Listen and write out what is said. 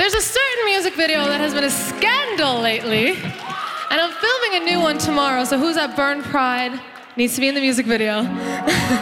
There's a certain music video that has been a scandal lately, and I'm filming a new one tomorrow, so who's at Burn Pride needs to be in the music video.